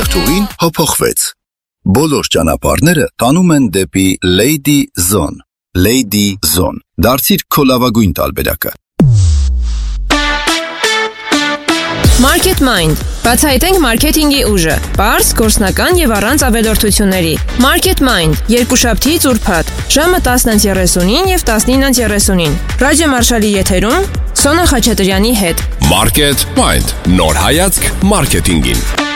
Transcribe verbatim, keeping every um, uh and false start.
Որդուղին հափոխվեց։ Բոլոր ճանապարհները տանում են դեպի Lady Zone։ Lady Zone։ Դարձիր քո լավագույն տարբերակը։ Market Mind. Բացահայտենք մարքեթինգի ուժը։ Պարզ, գործնական եւ առանց ավելորդությունների։ Market Mind. Երկուշաբթի ուրբաթ, ժամը տասնը երեսունին եւ տասնինը երեսունին։ Ռադիո Մարշալի եթերում Սոնա Խաչատրյանի հետ։ Market Mind. Նոր հայացք մարքեթինգին։